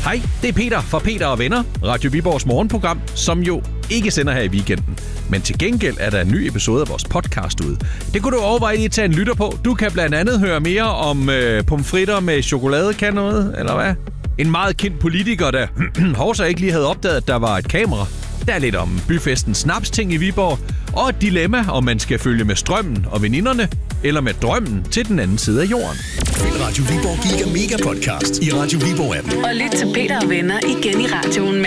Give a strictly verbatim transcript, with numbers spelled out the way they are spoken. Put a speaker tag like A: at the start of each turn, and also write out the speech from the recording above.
A: Hej, det er Peter fra Peter og Venner, Radio Viborgs morgenprogram, som jo ikke sender her i weekenden. Men til gengæld er der en ny episode af vores podcast ude. Det kunne du overveje lige at tage en lytter på. Du kan blandt andet høre mere om øh, pomfritter med chokolade, kan noget, eller hvad? En meget kendt politiker, der Horsa ikke lige havde opdaget, at der var et kamera. Der er lidt om byfestens snapsting i Viborg, og et dilemma, om man skal følge med strømmen og veninderne, eller med drømmen til den anden side af jorden.
B: Find Radio Viborg Giga Mega Podcast i Radio Viborg appen.
C: Og lyt til Peter og Venner igen i radioen.